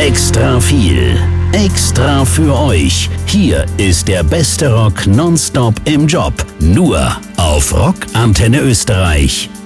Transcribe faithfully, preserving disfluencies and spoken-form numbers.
Extra viel, extra für euch. Hier ist der beste Rock nonstop im Job. Nur auf Rock Antenne Österreich.